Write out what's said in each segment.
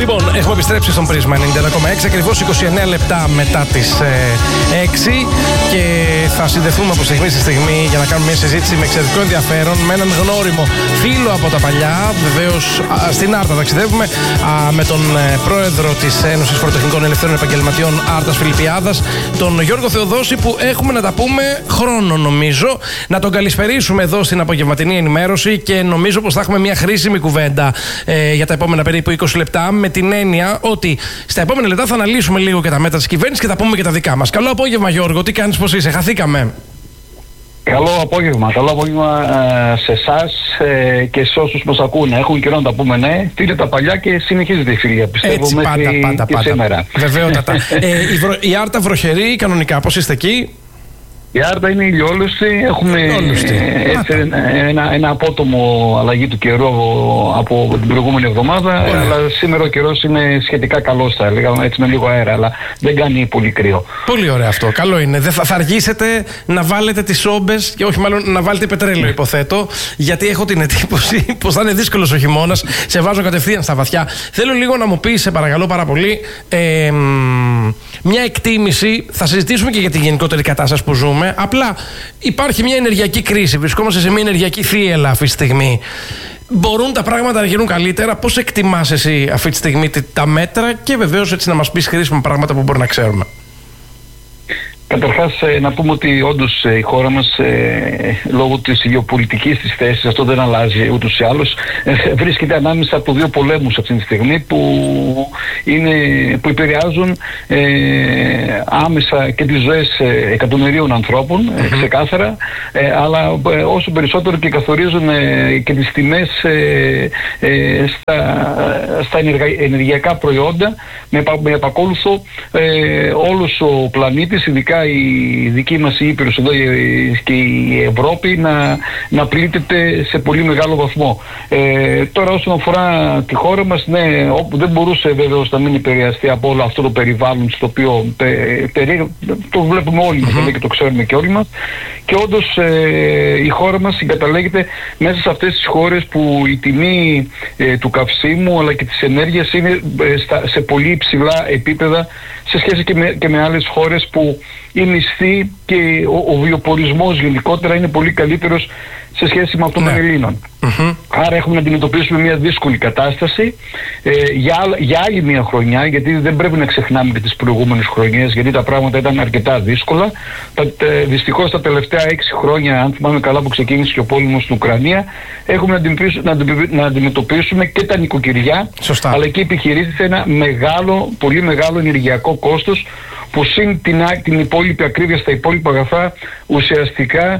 Λοιπόν, έχουμε επιστρέψει στον Πρίσμα 90,6, ακριβώς 29 λεπτά μετά τις 6 και θα συνδεθούμε από στιγμή στη στιγμή για να κάνουμε μια συζήτηση με εξαιρετικό ενδιαφέρον με έναν γνώριμο φίλο από τα παλιά. Βεβαίως στην Άρτα ταξιδεύουμε με τον πρόεδρο της Ένωσης Φοροτεχνικών Ελευθέρων Επαγγελματιών Άρτας Φιλιππιάδας, τον Γιώργο Θεοδόση, που έχουμε να τα πούμε χρόνο νομίζω. Να τον καλησπερίσουμε εδώ στην απογευματινή ενημέρωση και νομίζω πως θα έχουμε μια χρήσιμη κουβέντα για τα επόμενα περίπου 20 λεπτά, με την έννοια ότι στα επόμενα λεπτά θα αναλύσουμε λίγο και τα μέτρα της κυβέρνησης και θα πούμε και τα δικά μας. Καλό απόγευμα, Γιώργο, τι κάνεις, πώς είσαι, χαθήκαμε? Καλό απόγευμα σε εσάς και σε όσους μας ακούνε. Έχουν καιρό να τα πούμε, ναι. Φίλε τα παλιά και συνεχίζεται η φιλία, πιστεύω, έτσι, μέχρι πάντα. σήμερα. Βεβαίωτατα. Η Άρτα βροχερή κανονικά, πώς είστε εκεί? Η Άρτα είναι ηλιόλουστη. Έχουμε ένα απότομο αλλαγή του καιρού από την προηγούμενη εβδομάδα. Αλλά σήμερα ο καιρός είναι σχετικά καλός, θα έλεγα, έτσι με λίγο αέρα, αλλά δεν κάνει πολύ κρύο. Πολύ ωραίο αυτό. Καλό είναι. Δεν θα αργήσετε να βάλετε τις σόμπες, και όχι μάλλον να βάλετε πετρέλαιο, υποθέτω, γιατί έχω την εντύπωση πως θα είναι δύσκολος ο χειμώνας. Σε βάζω κατευθείαν στα βαθιά. Θέλω λίγο να μου πεις, σε παρακαλώ πάρα πολύ, μια εκτίμηση. Θα συζητήσουμε και για τη γενικότερη κατάσταση που ζούμε. Απλά υπάρχει μια ενεργειακή κρίση. Βρισκόμαστε σε μια ενεργειακή θύελλα αυτή τη στιγμή. Μπορούν τα πράγματα να γίνουν καλύτερα? Πώς εκτιμάς εσύ αυτή τη στιγμή τα μέτρα και βεβαίως έτσι να μας πεις χρήσιμα πράγματα που μπορεί να ξέρουμε? Καταρχάς να πούμε ότι όντως η χώρα μας λόγω της γεωπολιτικής της θέσης, αυτό δεν αλλάζει ούτως ή άλλως, βρίσκεται ανάμεσα από δύο πολέμους αυτή τη στιγμή που επηρεάζουν άμεσα και τις ζωές εκατομμυρίων ανθρώπων, ξεκάθαρα, αλλά όσο περισσότερο και καθορίζουν και τις τιμές στα ενεργειακά προϊόντα, με επακόλουθο όλος ο πλανήτης, ειδικά η δική μας Ήπειρος εδώ και η Ευρώπη να πλήττεται σε πολύ μεγάλο βαθμό. Τώρα όσον αφορά τη χώρα μας, ναι, δεν μπορούσε βέβαιως να μην επηρεαστεί από όλο αυτό το περιβάλλον στο οποίο το βλέπουμε όλοι μας και το ξέρουμε και όλοι μας, και όντως η χώρα μας συγκαταλέγεται μέσα σε αυτές τις χώρες που η τιμή του καυσίμου αλλά και της ενέργειας είναι σε πολύ υψηλά επίπεδα σε σχέση και με άλλες χώρες που η μισθή και ο βιοπορισμός γενικότερα είναι πολύ καλύτερος σε σχέση με αυτό των Ελλήνων. Άρα έχουμε να αντιμετωπίσουμε μια δύσκολη κατάσταση για άλλη μια χρονιά, γιατί δεν πρέπει να ξεχνάμε και τις προηγούμενες χρονιές, γιατί τα πράγματα ήταν αρκετά δύσκολα. Δυστυχώς τα τελευταία 6 χρόνια, αν θυμάμαι καλά, που ξεκίνησε και ο πόλεμος στην Ουκρανία, έχουμε να αντιμετωπίσουμε και τα νοικοκυριά, αλλά και οι επιχειρήσεις ένα πολύ μεγάλο ενεργειακό κόστος, που συν την υπόλοιπη ακρίβεια στα υπόλοιπα αγαθά ουσιαστικά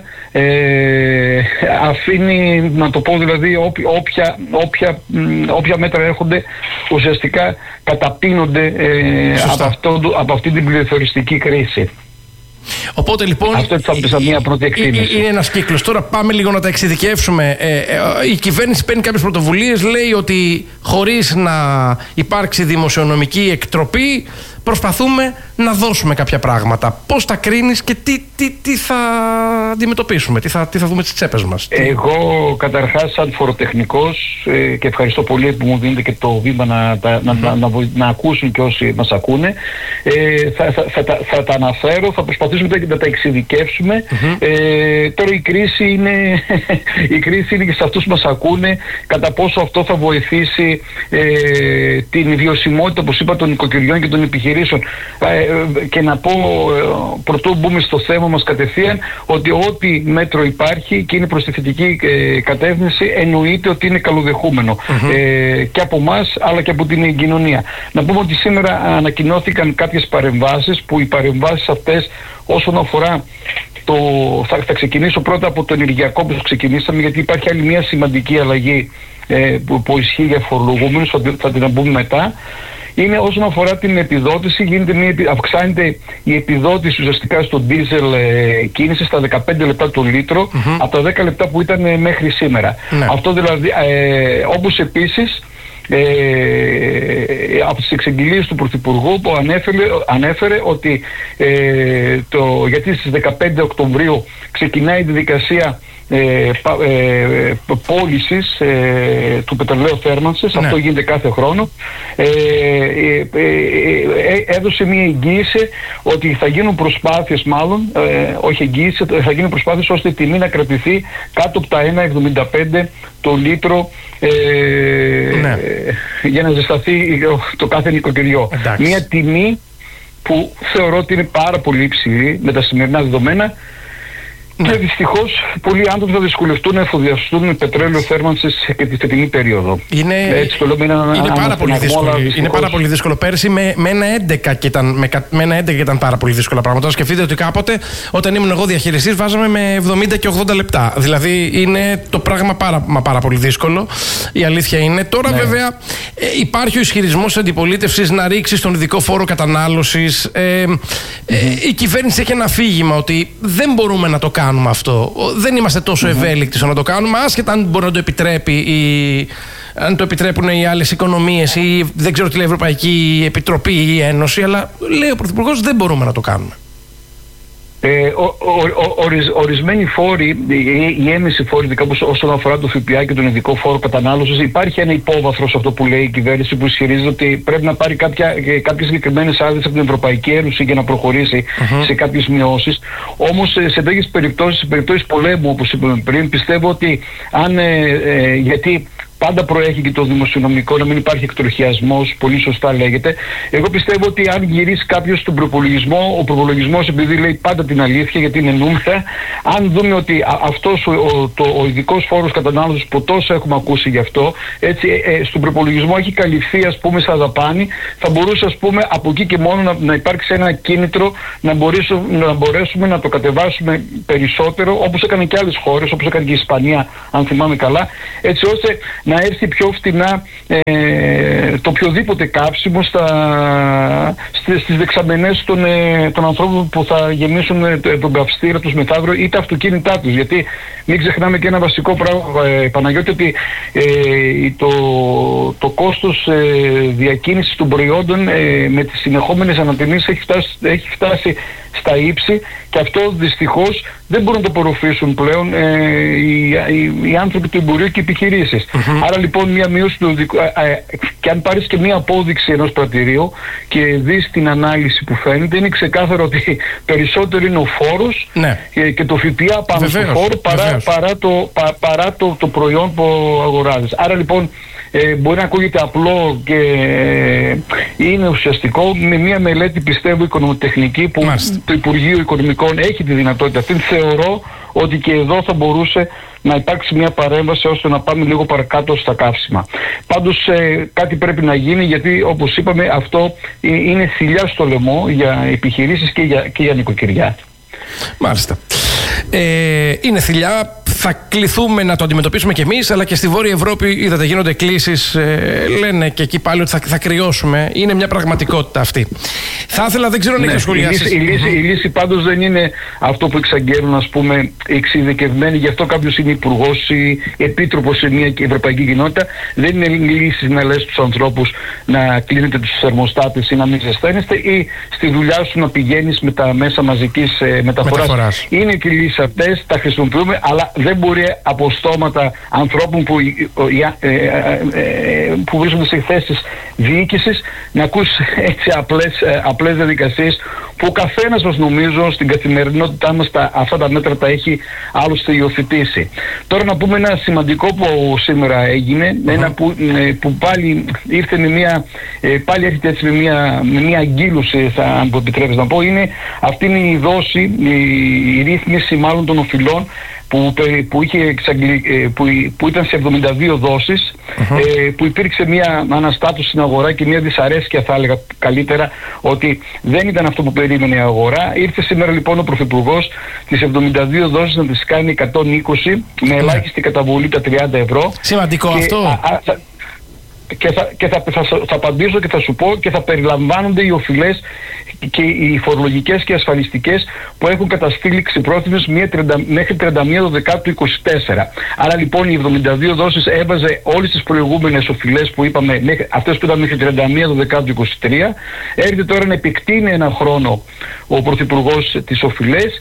αφήνει, να το πω δηλαδή, όποια μέτρα έρχονται ουσιαστικά καταπίνονται από αυτή την πληθωριστική κρίση. Οπότε λοιπόν αυτό θα πει σαν μια πρώτη εκτίμηση. Είναι ένας κύκλος. Τώρα πάμε λίγο να τα εξειδικεύσουμε. Η κυβέρνηση παίρνει κάποιες πρωτοβουλίες, λέει ότι χωρίς να υπάρξει δημοσιονομική εκτροπή προσπαθούμε να δώσουμε κάποια πράγματα. Πώς τα κρίνεις και τι θα αντιμετωπίσουμε, τι θα δούμε στις τσέπες μας? Εγώ καταρχάς σαν φοροτεχνικός, και ευχαριστώ πολύ που μου δίνετε και το βήμα να ακούσουν και όσοι μας ακούνε, θα τα αναφέρω, θα προσπαθήσουμε να τα εξειδικεύσουμε. Τώρα η κρίση είναι και σε αυτούς που μας ακούνε, κατά πόσο αυτό θα βοηθήσει την βιωσιμότητα, όπως είπα, των νοικοκυριών και των επιχειρήσεων. Και να πω, πρωτού μπούμε στο θέμα μας κατευθείαν, ότι ό,τι μέτρο υπάρχει και είναι προς τη θετική κατεύθυνση, εννοείται ότι είναι καλοδεχούμενο και από εμάς αλλά και από την κοινωνία. Να πούμε ότι σήμερα ανακοινώθηκαν κάποιες παρεμβάσεις, που οι παρεμβάσεις αυτές όσον αφορά θα ξεκινήσω πρώτα από το ενεργειακό που ξεκινήσαμε, γιατί υπάρχει άλλη μια σημαντική αλλαγή που ισχύει για φορολογούμενους, θα την πούμε μετά. Είναι όσον αφορά την επιδότηση, αυξάνεται η επιδότηση ουσιαστικά στο ντίζελ κίνηση στα 15 λεπτά το λίτρο, από τα 10 λεπτά που ήταν μέχρι σήμερα. Αυτό δηλαδή, όπως επίσης από τις εξαγγελίες του Πρωθυπουργού που ανέφερε ότι γιατί στις 15 Οκτωβρίου ξεκινάει η διαδικασία πώλησης του πετρελαίου θέρμανσης. Ναι. Αυτό γίνεται κάθε χρόνο. Έδωσε μια εγγύηση ότι θα γίνουν προσπάθειες, όχι εγγύηση, θα γίνουν προσπάθειες ώστε η τιμή να κρατηθεί κάτω από τα 1,75 το λίτρο, ναι, για να ζεσταθεί το κάθε νοικοκυριό. Μια τιμή που θεωρώ ότι είναι πάρα πολύ υψηλή με τα σημερινά δεδομένα. Ναι. Και δυστυχώς πολλοί άνθρωποι θα δυσκολευτούν να εφοδιαστούν με πετρέλαιο θέρμανσης και τη φετινή περίοδο. Έτσι το λέμε, είναι πάρα πολύ δύσκολο. Πέρσι με ένα 11 ήταν πάρα πολύ δύσκολα πράγματα. Σκεφτείτε ότι κάποτε όταν ήμουν εγώ διαχειριστής βάζαμε με 70 και 80 λεπτά. Δηλαδή είναι το πράγμα πάρα πολύ δύσκολο. Η αλήθεια είναι. Τώρα βέβαια υπάρχει ο ισχυρισμός της αντιπολίτευσης να ρίξει στον ειδικό φόρο κατανάλωσης. Η κυβέρνηση έχει ένα αφήγημα ότι δεν μπορούμε να το κάνουμε αυτό. Δεν είμαστε τόσο ευέλικτοι στο να το κάνουμε, άσχετα αν μπορεί να το επιτρέπει αν το επιτρέπουν οι άλλες οικονομίες ή δεν ξέρω τι λέει η Ευρωπαϊκή Επιτροπή ή η Ένωση, αλλά λέει ο Πρωθυπουργός δεν μπορούμε να το κάνουμε. Ορισμένοι φόροι, οι έμεση φόροι, όσον αφορά το ΦΠΑ και τον ειδικό φόρο κατανάλωσης, υπάρχει ένα υπόβαθρο σε αυτό που λέει η κυβέρνηση, που ισχυρίζεται ότι πρέπει να πάρει κάποιες συγκεκριμένες άδειες από την Ευρωπαϊκή Ένωση για να προχωρήσει σε κάποιες μειώσεις. Όμως σε τέτοιες περιπτώσεις, σε περιπτώσεις πολέμου, όπως είπαμε πριν, πιστεύω ότι γιατί πάντα προέχει και το δημοσιονομικό, να μην υπάρχει εκτροχιασμός, πολύ σωστά λέγεται. Εγώ πιστεύω ότι αν γυρίσει κάποιος στον προπολογισμό, ο προπολογισμός, επειδή λέει πάντα την αλήθεια, γιατί είναι νούμερα, αν δούμε ότι αυτός ο ειδικός φόρος κατανάλωσης που τόσο έχουμε ακούσει γι' αυτό, έτσι, στον προπολογισμό έχει καλυφθεί, ας πούμε, σαν δαπάνη, θα μπορούσε, ας πούμε, από εκεί και μόνο να υπάρξει ένα κίνητρο να μπορέσουμε να το κατεβάσουμε περισσότερο, όπως έκαναν και άλλες χώρες, όπως έκανε και η Ισπανία, αν θυμάμαι καλά, έτσι ώστε να έρθει πιο φτηνά το οποιοδήποτε καύσιμο στις δεξαμενές των ανθρώπων που θα γεμίσουν τον καυστήρα τους μεθαύριο ή τα αυτοκίνητά τους. Γιατί μην ξεχνάμε και ένα βασικό πράγμα, Παναγιώτη, ότι το κόστος διακίνησης των προϊόντων με τις συνεχόμενες ανατιμήσεις έχει φτάσει στα ύψη, και αυτό δυστυχώς δεν μπορούν να το απορροφήσουν πλέον οι άνθρωποι του εμπορίου και οι επιχειρήσεις. Άρα λοιπόν μια μείωση του και αν πάρεις και μια απόδειξη ενός πρατηρίου και δεις την ανάλυση που φαίνεται, είναι ξεκάθαρο ότι περισσότερο είναι ο φόρος και το ΦΠΑ πάνω στο φόρο παρά το προϊόν που αγοράζεις. Άρα λοιπόν μπορεί να ακούγεται απλό και είναι ουσιαστικό. Με μια μελέτη, πιστεύω, οικονομοτεχνική που το Υπουργείο Οικονομικών έχει τη δυνατότητα αυτή, θεωρώ ότι και εδώ θα μπορούσε να υπάρξει μια παρέμβαση ώστε να πάμε λίγο παρακάτω στα καύσιμα. Πάντως κάτι πρέπει να γίνει, γιατί όπως είπαμε αυτό είναι θηλιά στο λαιμό για επιχειρήσεις και για νοικοκυριά. Μάλιστα. Είναι θηλιά. Θα κληθούμε να το αντιμετωπίσουμε κι εμείς, αλλά και στη Βόρεια Ευρώπη, είδατε, γίνονται κλήσεις, λένε και εκεί πάλι ότι θα κρυώσουμε. Είναι μια πραγματικότητα αυτή. Θα ήθελα, δεν ξέρω αν έχει σχολιάσει. Η λύση πάντως δεν είναι αυτό που εξαγγέλνουν, ας πούμε, εξειδικευμένοι. Γι' αυτό κάποιος είναι υπουργός ή επίτροπος σε μια ευρωπαϊκή κοινότητα. Δεν είναι λύση να λες στους ανθρώπους να κλείνετε τους θερμοστάτες ή να μην ζεσταίνεστε, ή στη δουλειά σου να πηγαίνεις με τα μέσα μαζικής μεταφοράς. Είναι και οι λύσεις αυτές, τα χρησιμοποιούμε, αλλά δεν μπορεί από στόματα ανθρώπων που βρίσκονται σε θέσεις διοίκησης να ακούς έτσι απλές διαδικασίες που ο καθένας μας, νομίζω, στην καθημερινότητά μας αυτά τα μέτρα τα έχει άλλωστε υιοθετήσει. Τώρα να πούμε ένα σημαντικό που σήμερα έγινε, ένα που πάλι ήρθε πάλι έρχεται έτσι με μια αγκύλωση, αν το επιτρέπεις να πω, αυτή είναι η δόση, η ρύθμιση μάλλον των οφειλών που ήταν σε 72 δόσεις, που υπήρξε μια αναστάτωση στην αγορά και μια δυσαρέσκεια, θα έλεγα καλύτερα, ότι δεν ήταν αυτό που περίμενε η αγορά. Ήρθε σήμερα λοιπόν ο Πρωθυπουργός τις 72 δόσεις να τις κάνει 120 με ελάχιστη καταβολή τα 30 ευρώ. Σημαντικό αυτό. Και θα απαντήσω και θα σου πω, και θα περιλαμβάνονται οι οφειλές και οι φορολογικές και ασφαλιστικές που έχουν καταστήλει ξεπρόθεσμες μέχρι 31 Δεκάτου 24. Άρα λοιπόν οι 72 δόσεις έβαζε όλες τις προηγούμενες οφειλές που είπαμε, αυτές που ήταν μέχρι 31 Δεκάτου 23. Έρχεται τώρα να επεκτείνει ένα χρόνο ο Πρωθυπουργός τις οφειλές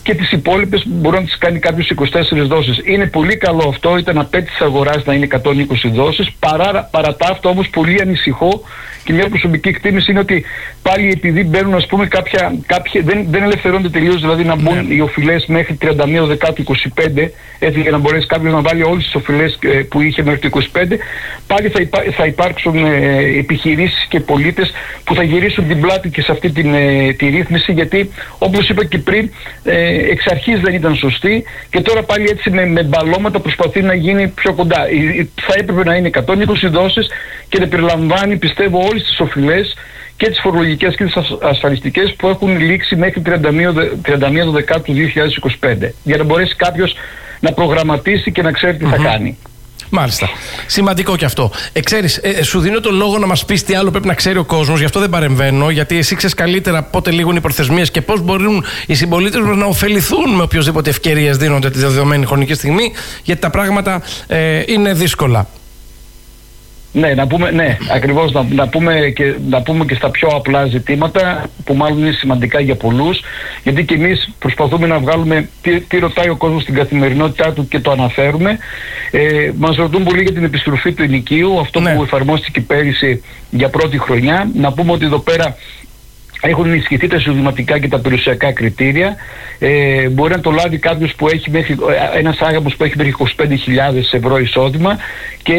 και τις υπόλοιπες μπορεί να τις κάνει κάποιος 24 δόσεις. Είναι πολύ καλό αυτό, ήταν απέτηση της αγοράς να είναι 120 δόσεις. Παρά τα αυτά όμως πολύ ανησυχώ και μια προσωπική εκτίμηση είναι ότι πάλι επειδή μπαίνουν, ας πούμε, δεν ελευθερώνται τελείως, δηλαδή να μπουν οι οφειλές μέχρι 31 Δεκάτου 25, έτσι, για να μπορέσει κάποιος να βάλει όλες τις οφειλές που είχε μέχρι το 25, πάλι θα υπάρξουν επιχειρήσεις και πολίτες που θα γυρίσουν την πλάτη και σε αυτή τη ρύθμιση, γιατί όπως είπα και πριν, εξ αρχής δεν ήταν σωστή και τώρα πάλι έτσι με μπαλώματα προσπαθεί να γίνει πιο κοντά. Θα έπρεπε να είναι 120 δόσεις και να περιλαμβάνει, πιστεύω, όλες τις οφειλές και τις φορολογικές και τις ασφαλιστικές που έχουν λήξει μέχρι 31 Δεκάτου 2025, για να μπορέσει κάποιος να προγραμματίσει και να ξέρει τι θα κάνει. Μάλιστα. Σημαντικό και αυτό. Ξέρεις, σου δίνω τον λόγο να μας πεις τι άλλο πρέπει να ξέρει ο κόσμος, γι' αυτό δεν παρεμβαίνω, γιατί εσύ ξέρεις καλύτερα πότε λήγουν οι προθεσμίες και πώς μπορούν οι συμπολίτες μας να ωφεληθούν με οποιοσδήποτε ευκαιρίες δίνονται τη δεδομένη χρονική στιγμή, γιατί τα πράγματα είναι δύσκολα. Ναι, ακριβώς, να πούμε και στα πιο απλά ζητήματα που μάλλον είναι σημαντικά για πολλούς, γιατί και εμείς προσπαθούμε να βγάλουμε τι ρωτάει ο κόσμος στην καθημερινότητά του και το αναφέρουμε. Μας ρωτούν πολύ για την επιστροφή του ενοικίου, αυτό που εφαρμόστηκε πέρυσι για πρώτη χρονιά. Να πούμε ότι εδώ πέρα έχουν ενισχυθεί τα εισοδηματικά και τα περιουσιακά κριτήρια. Μπορεί να το λάβει κάποιος που έχει ένας άγαμος που έχει μέχρι 25.000 ευρώ εισόδημα και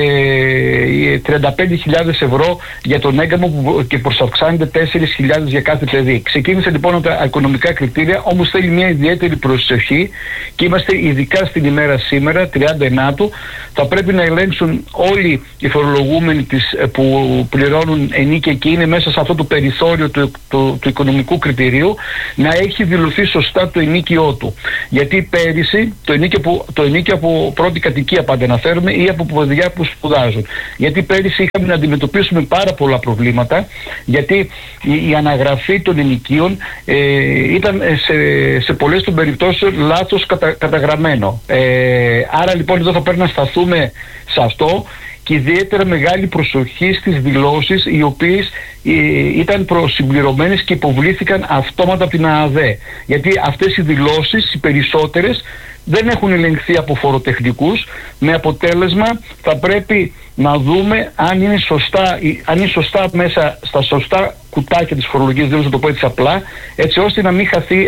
35.000 ευρώ για τον έγκαμο και προσαυξάνεται 4.000 για κάθε παιδί. Ξεκίνησε λοιπόν τα οικονομικά κριτήρια, όμως θέλει μια ιδιαίτερη προσοχή και είμαστε ειδικά στην ημέρα σήμερα, 30 θα πρέπει να ελέγξουν όλοι οι φορολογούμενοι που πληρώνουν ενίκια και είναι μέσα σε αυτό το περιθώριο του οικονομικού κριτηρίου, να έχει δηλωθεί σωστά το ενίκιό του. Γιατί πέρυσι το ενίκιο από πρώτη κατοικία πάντα αναφέρουμε ή από παιδιά που σπουδάζουν. Γιατί πέρυσι είχαμε να αντιμετωπίσουμε πάρα πολλά προβλήματα, γιατί η αναγραφή των ενοικίων ήταν σε πολλές των περιπτώσεων λάθος καταγραμμένο. Άρα λοιπόν εδώ θα πρέπει να σταθούμε σε αυτό και ιδιαίτερα μεγάλη προσοχή στις δηλώσεις οι οποίες ήταν προσυμπληρωμένες και υποβλήθηκαν αυτόματα από την ΑΑΔΕ. Γιατί αυτές οι δηλώσεις, οι περισσότερες, δεν έχουν ελεγχθεί από φοροτεχνικούς, με αποτέλεσμα θα πρέπει να δούμε αν είναι σωστά μέσα στα σωστά κουτάκια της φορολογικής δήλωσης, να το πω έτσι απλά, έτσι ώστε να μην χαθεί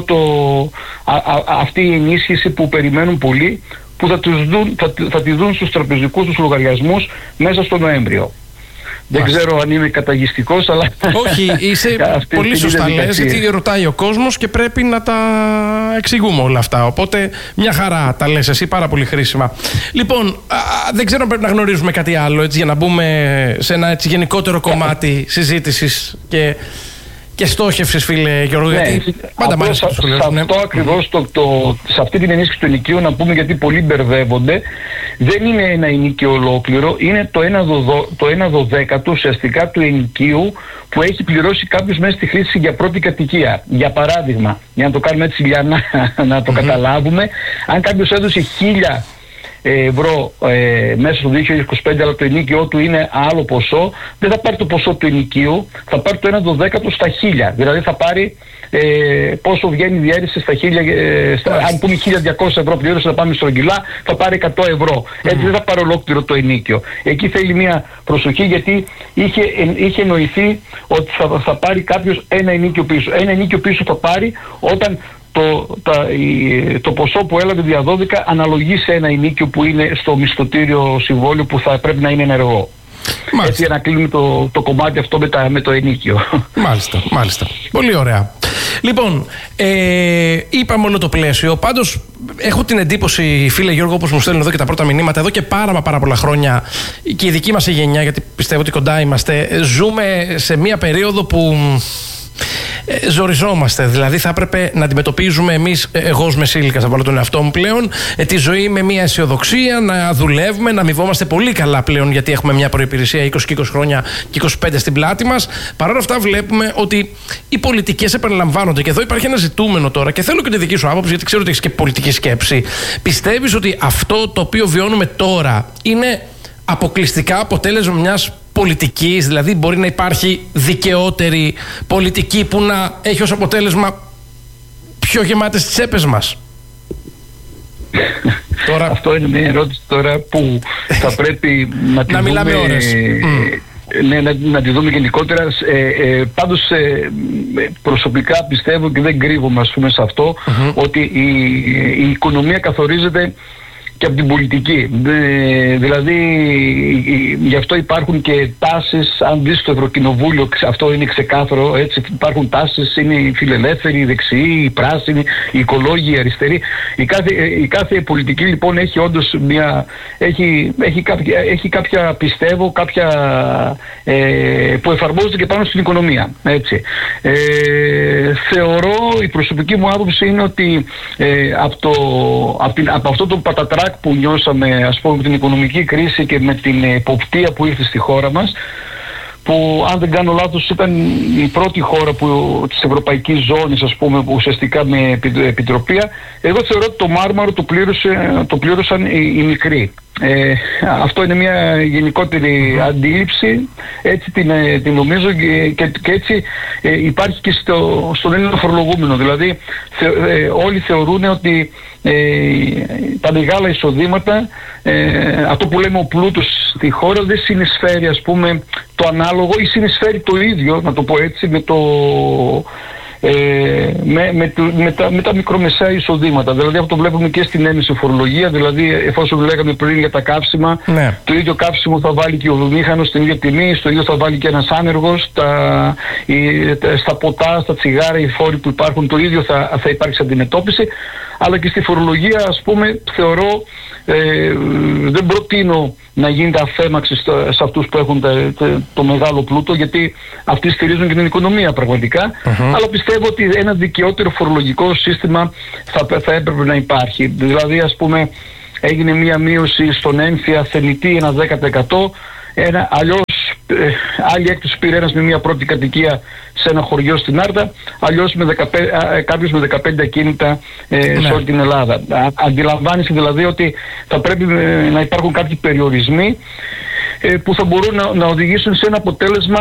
αυτή η ενίσχυση που περιμένουν πολλοί, που θα τη δουν στους τραπεζικούς τους λογαριασμούς μέσα στο Νοέμβριο. Δεν ξέρω αν είμαι καταγιστικός, αλλά... Όχι, είσαι πολύ σωστά λες, γιατί ρωτάει ο κόσμος και πρέπει να τα εξηγούμε όλα αυτά. Οπότε μια χαρά τα λες εσύ, πάρα πολύ χρήσιμα. Λοιπόν, δεν ξέρω αν πρέπει να γνωρίζουμε κάτι άλλο, έτσι, για να μπούμε σε ένα έτσι γενικότερο κομμάτι συζήτησης και στόχευσης, φίλε Γιώργο, γιατί πάντα μ' αρέσει να το σχολιάζω. Σε αυτό ακριβώς, σε αυτή την ενίσχυση του ενοικίου, να πούμε, γιατί πολλοί μπερδεύονται, δεν είναι ένα ενοίκιο ολόκληρο, είναι το 1/12 ουσιαστικά του ενοικίου που έχει πληρώσει κάποιος μέσα στη χρήση για πρώτη κατοικία. Για παράδειγμα, για να το κάνουμε έτσι για να το καταλάβουμε, αν κάποιος έδωσε 1.000 ευρώ μέσα στο 2025, αλλά το ενοίκιο του είναι άλλο ποσό, δεν θα πάρει το ποσό του ενοικίου, θα πάρει το 1/12 στα 1.000. Δηλαδή θα πάρει πόσο βγαίνει η διαίρεση στα 1.000, αν πούμε 1.200 ευρώ πλήρωσε, να πάμε στρογγυλά, θα πάρει 100 ευρώ. Έτσι δεν θα πάρει ολόκληρο το ενοίκιο. Εκεί θέλει μια προσοχή, γιατί είχε εννοηθεί ότι θα πάρει κάποιος ένα ενίκιο πίσω. Ένα ενίκιο πίσω θα πάρει όταν το ποσό που έλαβε διαδόδικα αναλογεί σε ένα ενίκιο που είναι στο μισθωτήριο συμβόλαιο που θα πρέπει να είναι ενεργό. Μάλιστα. Έτσι, για να κλείνουμε το κομμάτι αυτό με το ενίκιο. Μάλιστα. Πολύ ωραία. Λοιπόν, είπαμε όλο το πλαίσιο. Πάντως, έχω την εντύπωση, φίλε Γιώργο, όπως μου στέλνουν εδώ και τα πρώτα μηνύματα, εδώ και πάρα πολλά χρόνια, και η δική μας η γενιά, γιατί πιστεύω ότι κοντά είμαστε, ζούμε σε μία περίοδο που ζοριζόμαστε. Δηλαδή θα έπρεπε να αντιμετωπίζουμε εμείς, εγώ ως μεσήλικας, θα βάλω τον εαυτό μου πλέον, τη ζωή με μια αισιοδοξία, να δουλεύουμε, να αμοιβόμαστε πολύ καλά πλέον, γιατί έχουμε μια προϋπηρεσία 20 και 20 χρόνια και 25 στην πλάτη μας. Παρ' όλα αυτά βλέπουμε ότι οι πολιτικές επαναλαμβάνονται, και εδώ υπάρχει ένα ζητούμενο τώρα, και θέλω και τη δική σου άποψη, γιατί ξέρω ότι έχεις και πολιτική σκέψη. Πιστεύεις ότι αυτό το οποίο βιώνουμε τώρα είναι αποκλειστικά αποτέλεσμα μιας πολιτικής, δηλαδή μπορεί να υπάρχει δικαιότερη πολιτική που να έχει ως αποτέλεσμα πιο γεμάτες τις τσέπες μας? Τώρα... Αυτό είναι μια ερώτηση τώρα που θα πρέπει να τη δούμε, μιλάμε ώρες. Να τη δούμε γενικότερα. Πάντως προσωπικά πιστεύω και δεν κρύβομαι σε αυτό, ότι η οικονομία καθορίζεται και από την πολιτική. Δηλαδή γι' αυτό υπάρχουν και τάσεις. Αν δεις στο Ευρωκοινοβούλιο, αυτό είναι ξεκάθαρο, έτσι, υπάρχουν τάσεις, είναι οι φιλελεύθεροι, οι δεξιοί, οι πράσινοι, οι οικολόγοι, οι αριστεροί. Η κάθε πολιτική λοιπόν έχει όντως έχει κάποια, πιστεύω, κάποια που εφαρμόζεται και πάνω στην οικονομία, έτσι. Θεωρώ, η προσωπική μου άποψη είναι ότι από αυτό το πατατρά που νιώσαμε, ας πούμε, με την οικονομική κρίση και με την εποπτεία που ήρθε στη χώρα μας, που αν δεν κάνω λάθος ήταν η πρώτη χώρα της ευρωπαϊκής ζώνης, ας πούμε, που ουσιαστικά με επιτροπία, εγώ θεωρώ ότι το μάρμαρο το πλήρωσαν οι μικροί. Αυτό είναι μια γενικότερη αντίληψη, έτσι την νομίζω, και έτσι υπάρχει και στον Έλληνα φορολογούμενο. Δηλαδή όλοι θεωρούν ότι τα μεγάλα εισοδήματα, αυτό που λέμε ο πλούτος στη χώρα, δεν συνεισφέρει, ας πούμε, το ανάλογο, ή συνεισφέρει το ίδιο, να το πω έτσι, με τα μικρομεσαία εισοδήματα. Δηλαδή αυτό το βλέπουμε και στην έμεση φορολογία. Δηλαδή, εφόσον λέγαμε πριν για τα καύσιμα, το ίδιο καύσιμο θα βάλει και ο βιομήχανος στην ίδια τιμή, στο ίδιο θα βάλει και ένας άνεργος. Στα ποτά, στα τσιγάρα, οι φόροι που υπάρχουν, το ίδιο θα υπάρξει αντιμετώπιση. Αλλά και στη φορολογία, ας πούμε, θεωρώ, δεν προτείνω να γίνεται αφέμαξη σε αυτούς που έχουν το μεγάλο πλούτο, γιατί αυτοί στηρίζουν και την οικονομία πραγματικά. Αλλά πιστεύω ότι ένα δικαιότερο φορολογικό σύστημα θα έπρεπε να υπάρχει. Δηλαδή, ας πούμε, έγινε μία μείωση στον έμφυα θεμιτή, ένα 10%. Αλλιώς άλλη έκπτωση πήρε ένας με μια πρώτη κατοικία σε ένα χωριό στην Άρτα, αλλιώς κάποιος με 15 ακίνητα σε όλη την Ελλάδα. Αντιλαμβάνεσαι δηλαδή ότι θα πρέπει να υπάρχουν κάποιοι περιορισμοί που θα μπορούν να οδηγήσουν σε ένα αποτέλεσμα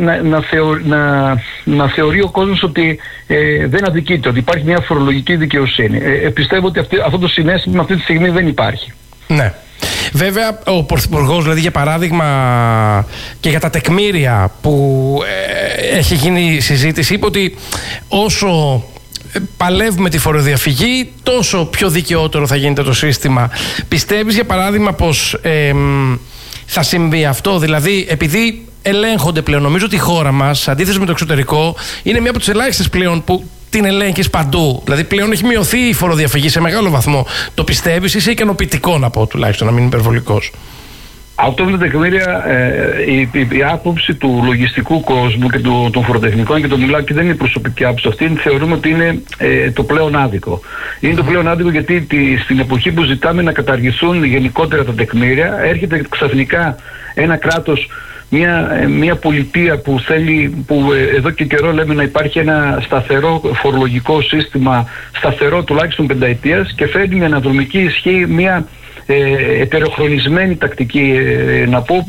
να θεωρεί ο κόσμος ότι δεν αδικείται, ότι υπάρχει μια φορολογική δικαιοσύνη. Πιστεύω ότι αυτό το συναίσθημα αυτή τη στιγμή δεν υπάρχει. Ναι. Βέβαια, ο Πρωθυπουργός, δηλαδή, για παράδειγμα, και για τα τεκμήρια που έχει γίνει συζήτηση, είπε ότι όσο παλεύουμε τη φοροδιαφυγή, τόσο πιο δικαιότερο θα γίνεται το σύστημα. Πιστεύεις, για παράδειγμα, πως θα συμβεί αυτό? Δηλαδή, επειδή ελέγχονται πλέον, νομίζω ότι η χώρα μας, αντίθεση με το εξωτερικό, είναι μία από τις ελάχιστες πλέον που την ελέγχεις παντού. Δηλαδή, πλέον έχει μειωθεί η φοροδιαφυγή σε μεγάλο βαθμό. Το πιστεύεις? Είσαι ικανοποιητικό, να πω τουλάχιστον, να μην είναι υπερβολικός? Αυτό με τα τεκμήρια, η άποψη του λογιστικού κόσμου και των φοροτεχνικών, και το μιλάω και δεν είναι προσωπική άποψη αυτή, θεωρούμε ότι είναι το πλέον άδικο. Είναι το πλέον άδικο γιατί στην εποχή που ζητάμε να καταργηθούν γενικότερα τα τεκμήρια, έρχεται ξαφνικά ένα κράτος, μια πολιτεία που θέλει, που εδώ και καιρό λέμε να υπάρχει ένα σταθερό φορολογικό σύστημα, σταθερό τουλάχιστον πενταετίας, και φέρνει με αναδρομική ισχύ μια ετεροχρονισμένη τακτική, να πω,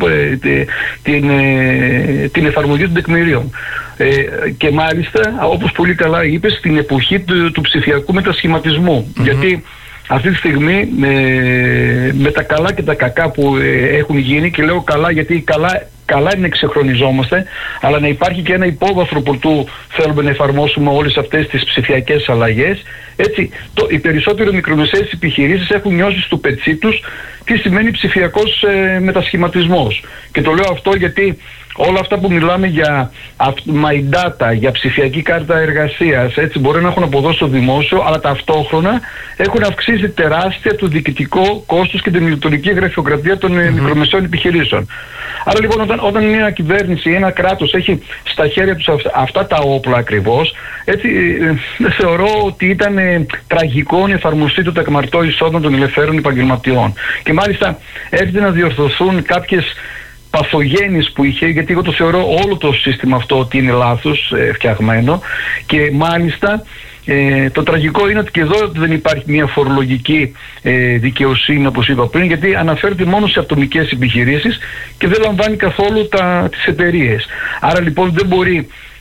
την εφαρμογή των τεκμηρίων. Και μάλιστα, όπως πολύ καλά είπες, στην εποχή του ψηφιακού μετασχηματισμού. Γιατί αυτή τη στιγμή με τα καλά και τα κακά που έχουν γίνει, και λέω καλά γιατί καλά είναι να εξεχρονιζόμαστε, αλλά να υπάρχει και ένα υπόβαθρο που θέλουμε να εφαρμόσουμε όλες αυτές τις ψηφιακές αλλαγές. Έτσι, οι περισσότεροι μικρομεσαίες επιχειρήσεις έχουν νιώσει στο πετσί τους τι σημαίνει ψηφιακός μετασχηματισμός. Και το λέω αυτό γιατί όλα αυτά που μιλάμε για my data, για ψηφιακή κάρτα εργασίας, έτσι, μπορεί να έχουν αποδώσει στο δημόσιο, αλλά ταυτόχρονα έχουν αυξήσει τεράστια το διοικητικό κόστος και την ηλεκτρονική γραφειοκρατία των μικρομεσαίων επιχειρήσεων. Άρα λοιπόν, όταν μια κυβέρνηση ή ένα κράτος έχει στα χέρια τους αυτά τα όπλα ακριβώς, έτσι, θεωρώ ότι ήταν τραγικό να εφαρμοστεί το τεκμαρτό εισόδων των ελευθέρων επαγγελματιών. Και μάλιστα έρχεται να διορθωθούν κάποιες παθογένειες που είχε, γιατί εγώ το θεωρώ όλο το σύστημα αυτό ότι είναι λάθος φτιαγμένο, και μάλιστα το τραγικό είναι ότι και εδώ δεν υπάρχει μια φορολογική δικαιοσύνη, όπως είπα πριν, γιατί αναφέρεται μόνο σε ατομικές επιχειρήσεις και δεν λαμβάνει καθόλου τις εταιρείες. Άρα λοιπόν δεν μπορεί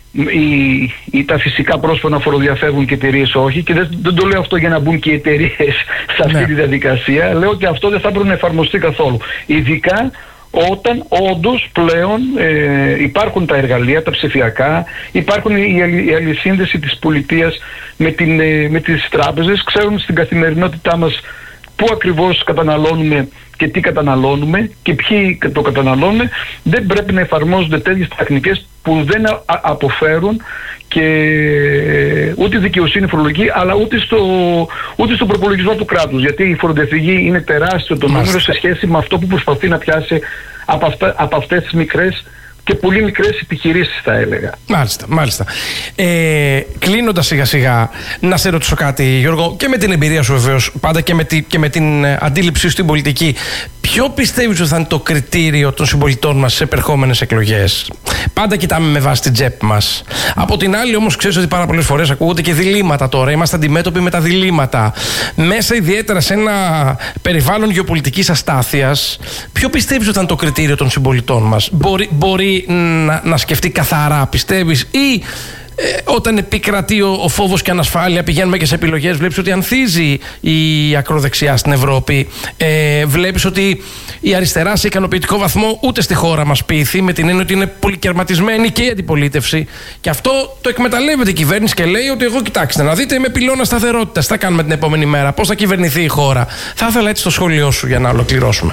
τα φυσικά πρόσωπα να φοροδιαφεύγουν και εταιρείες όχι, και δεν το λέω αυτό για να μπουν και οι εταιρείες σε αυτή τη διαδικασία. Λέω ότι αυτό δεν θα πρέπει να εφαρμοστεί καθόλου. Ειδικά όταν όντως πλέον υπάρχουν τα εργαλεία, τα ψηφιακά, υπάρχουν η αλληλεσύνδεση της πολιτείας με τις τράπεζες, ξέρουν στην καθημερινότητά μας πού ακριβώς καταναλώνουμε και τι καταναλώνουμε και ποιοι το καταναλώνουμε. Δεν πρέπει να εφαρμόζονται τέτοιες τεχνικές που δεν αποφέρουν και ούτε δικαιοσύνη φορολογική, αλλά ούτε στο προπολογισμό του κράτους. Γιατί η φοροδιαφυγή είναι τεράστιο το νούμερο σε σχέση με αυτό που προσπαθεί να πιάσει από αυτές τις μικρές και πολύ μικρές επιχειρήσεις, θα έλεγα. Μάλιστα. Κλείνοντας σιγά σιγά, να σε ρωτήσω κάτι, Γιώργο, και με την εμπειρία σου βεβαίως, πάντα και με την αντίληψή σου στην πολιτική, ποιο πιστεύεις ότι θα είναι το κριτήριο των συμπολιτών μας σε επερχόμενες εκλογές? Πάντα κοιτάμε με βάση την τσέπη μας. Από την άλλη, όμως, ξέρεις ότι πάρα πολλές φορές ακούγονται και διλήμματα τώρα. Είμαστε αντιμέτωποι με τα διλήμματα. Μέσα ιδιαίτερα σε ένα περιβάλλον γεωπολιτικής αστάθειας, ποιο πιστεύεις ότι θα είναι το κριτήριο των συμπολιτών μας? Μπορεί να σκεφτεί καθαρά, πιστεύεις, ή όταν επικρατεί ο φόβος και ανασφάλεια πηγαίνουμε και σε επιλογές, βλέπεις ότι ανθίζει η ακροδεξιά στην Ευρώπη, βλέπεις ότι η αριστερά σε ικανοποιητικό βαθμό ούτε στη χώρα μας πείθει, με την έννοια ότι είναι πολυκερματισμένη και η αντιπολίτευση, και αυτό το εκμεταλλεύεται η κυβέρνηση και λέει ότι εγώ, κοιτάξτε να δείτε, είμαι πυλώνα σταθερότητας, τι θα κάνουμε την επόμενη μέρα, πώς θα κυβερνηθεί η χώρα? Θα ήθελα έτσι το σχόλιο σου για να ολοκληρώσουμε.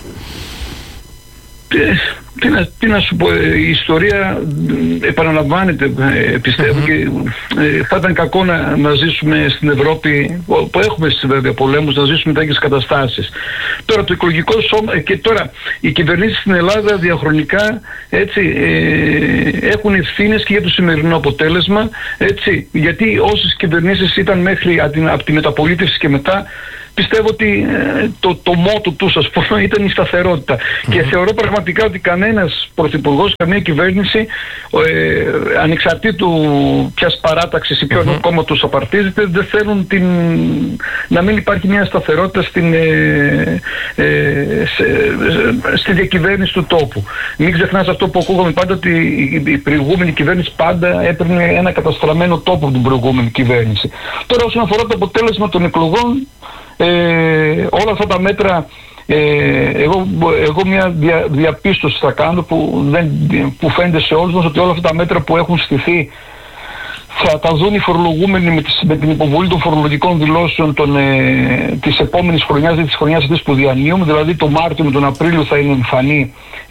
Τι να σου πω, η ιστορία επαναλαμβάνεται, πιστεύω, και θα ήταν κακό να ζήσουμε στην Ευρώπη που έχουμε στις βέβαια πολέμους, να ζήσουμε τέτοιες καταστάσεις. Τώρα το εκλογικό σώμα και τώρα οι κυβερνήσεις στην Ελλάδα διαχρονικά, έτσι, έχουν ευθύνες και για το σημερινό αποτέλεσμα, έτσι, γιατί όσες κυβερνήσεις ήταν μέχρι από τη μεταπολίτευση και μετά, πιστεύω ότι το μότο τους, ας πούμε, ήταν η σταθερότητα. Και θεωρώ πραγματικά ότι κανένας πρωθυπουργός, καμία κυβέρνηση, ανεξαρτήτου ποιας παράταξης ή ποιον κόμματος απαρτίζεται, δεν θέλουν να μην υπάρχει μια σταθερότητα στη διακυβέρνηση του τόπου. Μην ξεχνάς αυτό που ακούγαμε πάντα, ότι η προηγούμενη κυβέρνηση πάντα έπαιρνε ένα καταστραμμένο τόπο από την προηγούμενη κυβέρνηση. Τώρα, όσον αφορά το αποτέλεσμα των εκλογών, όλα αυτά τα μέτρα, εγώ μια διαπίστωση θα κάνω που φαίνεται σε όλους μας, ότι όλα αυτά τα μέτρα που έχουν στηθεί θα τα δουν οι φορολογούμενοι με την υποβολή των φορολογικών δηλώσεων της επόμενης χρονιάς, της χρονιάς αυτής που διανύουμε, δηλαδή το Μάρτιο με τον Απρίλιο θα είναι εμφανή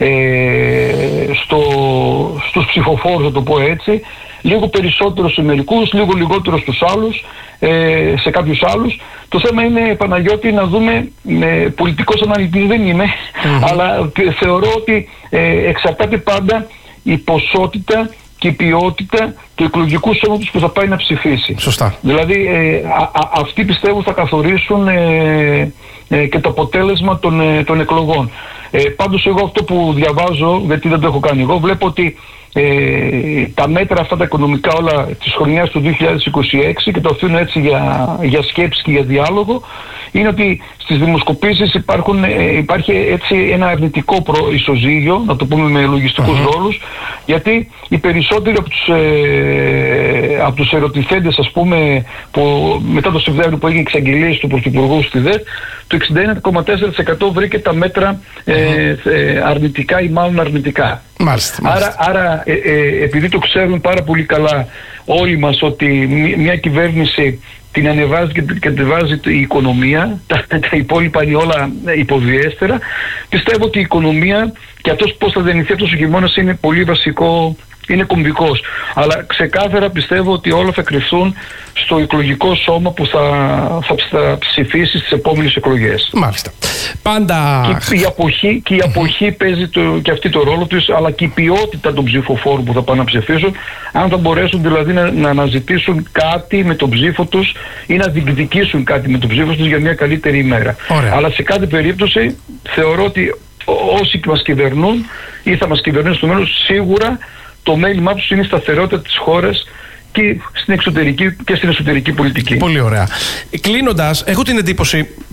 στους ψηφοφόρους, θα το πω έτσι, λίγο περισσότερο σε μερικούς, λίγο λιγότερο στους άλλους, σε κάποιους άλλους. Το θέμα είναι, Παναγιώτη, να δούμε, πολιτικός αναλυτής δεν είμαι, αλλά θεωρώ ότι εξαρτάται πάντα η ποσότητα και η ποιότητα του εκλογικού σώματος που θα πάει να ψηφίσει. Σωστά. Δηλαδή αυτοί πιστεύω θα καθορίσουν και το αποτέλεσμα των εκλογών. Πάντως εγώ αυτό που διαβάζω, γιατί δεν το έχω κάνει εγώ, βλέπω ότι τα μέτρα αυτά τα οικονομικά όλα της χρονιάς του 2026, και το αφήνω έτσι για σκέψη και για διάλογο, είναι ότι στις δημοσκοπήσεις υπάρχει έτσι ένα αρνητικό ισοζύγιο, να το πούμε με λογιστικούς ρόλους, γιατί οι περισσότεροι από τους ερωτηθέντες, ας πούμε, που μετά το Σεπτέμβριο που έγινε εξαγγελίες του Πρωθυπουργού στη ΔΕΤ, το 61,4% βρήκε τα μέτρα αρνητικά ή μάλλον αρνητικά. Μάλιστα. Άρα επειδή το ξέρουν πάρα πολύ καλά όλοι μας ότι μια κυβέρνηση την ανεβάζει και κατεβάζει η οικονομία, τα υπόλοιπα είναι όλα υποδιέστερα, πιστεύω ότι η οικονομία και αυτός πώς θα δενηθεί αυτός ο χειμώνας είναι πολύ βασικό, είναι κομβικός. Αλλά ξεκάθαρα πιστεύω ότι όλα θα κρυφθούν στο εκλογικό σώμα που θα ψηφίσει στις επόμενες εκλογές. Μάλιστα. Πάντα... Και η αποχή παίζει και αυτή το ρόλο της, αλλά και η ποιότητα των ψηφοφόρων που θα πάνε να ψηφίσουν, αν θα μπορέσουν δηλαδή να αναζητήσουν κάτι με τον ψήφο τους ή να διεκδικήσουν κάτι με τον ψήφο τους για μια καλύτερη ημέρα. Ωραία. Αλλά σε κάθε περίπτωση θεωρώ ότι όσοι μας κυβερνούν ή θα μας κυβερνήσουν στο μέλλον, σίγουρα το μέλημά τους είναι η σταθερότητα της χώρας και στην εξωτερική και στην εσωτερική πολιτική. Πολύ ωραία. Κλείνοντας, έχω την εντύπωση,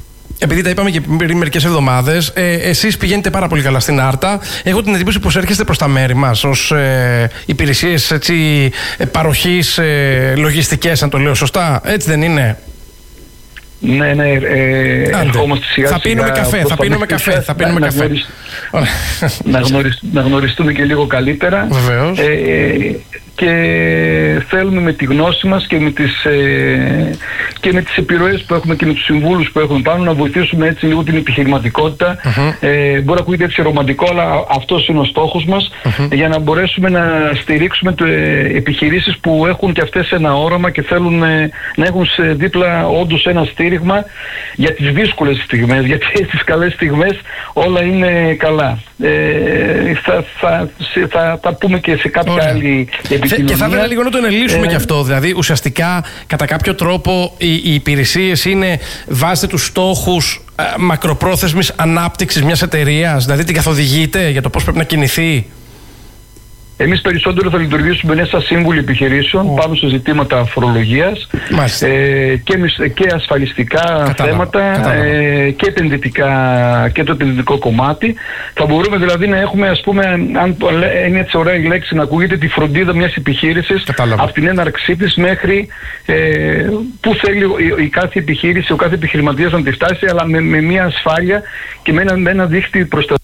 επειδή τα είπαμε και πριν μερικές εβδομάδες, εσείς πηγαίνετε πάρα πολύ καλά στην Άρτα. Έχω την εντύπωση πως έρχεστε προς τα μέρη μας ως υπηρεσίες παροχής λογιστικές, αν το λέω σωστά. Έτσι δεν είναι? Ναι, ερχόμαστε σιγά θα πίνουμε καφέ. Να γνωριστούμε και λίγο καλύτερα. Βεβαίως. Και θέλουμε με τη γνώση μας και με τις επιρροές που έχουμε και με τους συμβούλους που έχουμε πάνω να βοηθήσουμε έτσι λίγο την επιχειρηματικότητα. Μπορεί να ακούγεται έτσι ρομαντικό, αλλά αυτός είναι ο στόχος μας, για να μπορέσουμε να στηρίξουμε επιχειρήσεις που έχουν και αυτές ένα όραμα και θέλουν να έχουν δίπλα όντως ένα στήριγμα για τις δύσκολες στιγμές, γιατί στις καλές στιγμές όλα είναι καλά. Θα τα πούμε και σε κάποια άλλη επικοινωνία. Και θα ήθελα λίγο να το ενελίσσουμε και αυτό. Δηλαδή, ουσιαστικά, κατά κάποιο τρόπο, οι υπηρεσίες είναι βάζετε τους στόχους μακροπρόθεσμης ανάπτυξης μιας εταιρείας, δηλαδή την καθοδηγείτε για το πώς πρέπει να κινηθεί. Εμείς περισσότερο θα λειτουργήσουμε μέσα σύμβουλοι επιχειρήσεων πάνω σε ζητήματα φορολογίας και ασφαλιστικά θέματα και επενδυτικά και το επενδυτικό κομμάτι. Θα μπορούμε δηλαδή να έχουμε, ας πούμε, αν είναι έτσι ωραία η λέξη να ακούγεται, τη φροντίδα μιας επιχείρησης από την έναρξή της μέχρι που θέλει η κάθε επιχείρηση, ο κάθε επιχειρηματίας να τη φτάσει, αλλά με μια ασφάλεια και με ένα δίχτυ προστασία.